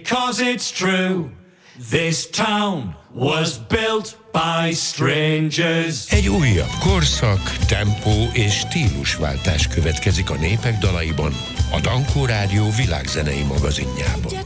because it's true. This town was built by strangers. Egy újabb korszak, tempó és stílusváltás következik a népek dalaiban, a Dankó Rádió világzenei magazinjában.